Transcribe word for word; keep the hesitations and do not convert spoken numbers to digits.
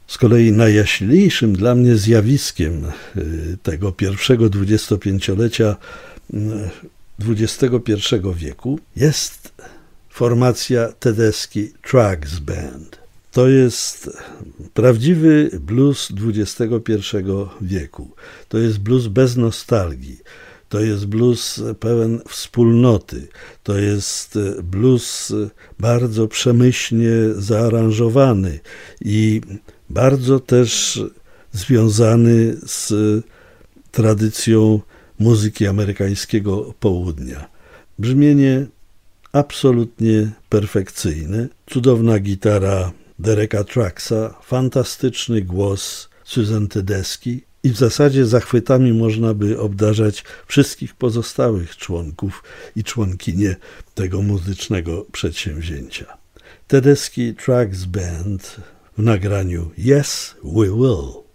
Z kolei najjaśniejszym dla mnie zjawiskiem tego pierwszego dwudziestopięciolecia dwudziestego pierwszego wieku jest formacja Tedeschi Trucks Band. To jest prawdziwy blues dwudziestego pierwszego wieku. To jest blues bez nostalgii. To jest blues pełen wspólnoty. To jest blues bardzo przemyślnie zaaranżowany i bardzo też związany z tradycją muzyki amerykańskiego południa. Brzmienie absolutnie perfekcyjne, cudowna gitara Dereka Trucksa, fantastyczny głos Susan Tedeschi i w zasadzie zachwytami można by obdarzać wszystkich pozostałych członków i członkinie tego muzycznego przedsięwzięcia. Tedeschi Trucks Band w nagraniu Yes, We Will.